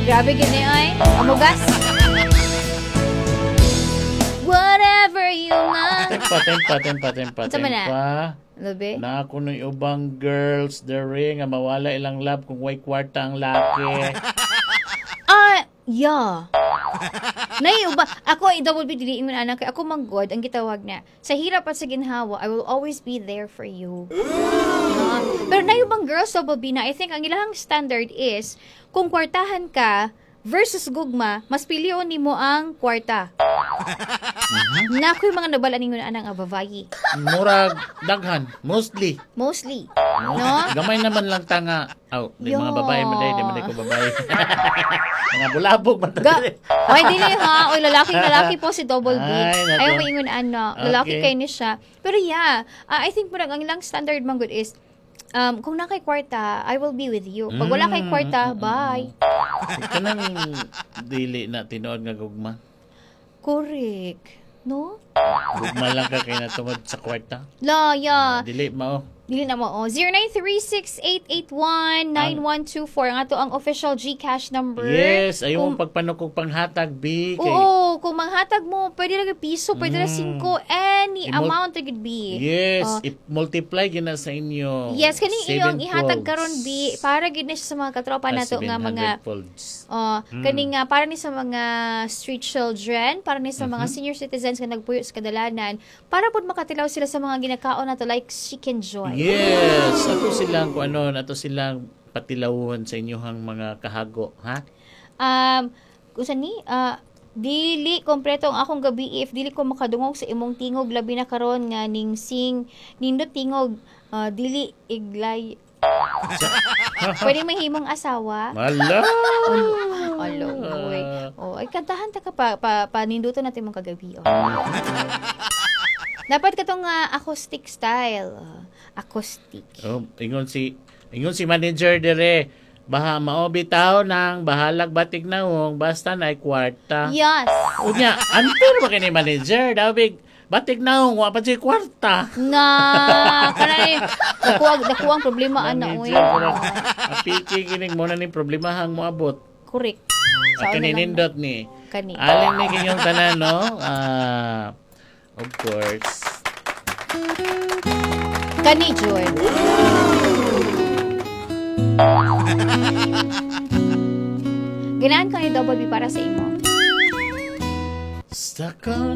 Grabe gini ay. Amugas. Whatever you want. Tempa. Unsa man na? Labi. Na ako ng ubang girls, the ring, nga mawala ilang love kung way kwarta ang laki. Yeah. Naiuba. Ako, i-double B, diliin mo na anak. Ako manggod, ang gitawag na. Sa hirap at sa ginhawa, I will always be there for you. Pero naiubang girls, double B na, I think, ang ilang standard is, kung kwartahan ka, versus gugma, mas piliyon ni mo ang kwarta. Na ako yung mga nabala ninyo na anang babayi. Murag, daghan, mostly. No? Gamay naman lang tanga. Di mga babae man di man ko babae. Mga bulabog man Oy, dili ha. Oy, lalaki po si Double B. Ay, Ayaw mo ingon ano. Lalaki Okay. kay ni siya. Pero yeah, I think murag ang ilang standard man good is, kung na kay kwarta, I will be with you. Pag wala kay kwarta, bye. Kanang dili na tinuod nga gugma. Correct. No? Gugma lang ka kay natungod sa kwarta. La, yeah. Dili mao. Dili na mo. 0936-881-9124. Ang ato ang official GCash number. Yes, ayaw Kung- mong pagpanukog panghatag B. Kay, Oo, kung manghatag mo, pwede na piso, pwede na 5, any Imul- amount it could be. yes, Oh. i-multiply yun na sa inyo. Yes, kaning iyong ihatag karon folds. B para gid na siya sa mga katropa nato nga 700 mga folds. kaning nga para ni sa mga street children, para ni sa mga senior citizens nga nagpuyo sa kadalanan, para pud makatilaw sila sa mga ginakaon nato like Chicken Joy. Yes, ato silang kung ano, ato silang patilawon sa inyohang mga kahago, ha? Usa ni dili kompleto ang akong gabi if dili ko makadungog sa imong tingog labi na karon nga ning sing nindot tingog dili iglay. Pwede mahimong asawa. Mala! Alo, boy. Ay kantahan ta ka paninduto natin mong kagabi. Dapat katong acoustic style. Acoustic. Ingon si manager dire, baha mao bitaw nang bahalag batig nawong basta na kwarta. Yes. Unya, unfair ba kini manager? Dawig batig nawong wa pa si kwarta. Nga kanay nakuha ang problema ana oy. Apiki kining mo na ni problemahang moabot. Correct. At kaninindot ni. Kani. Alin ni kinyong tanan, no? Of course. Kani Joy. Ganaan ka ni Double B para sa imo. Stuck on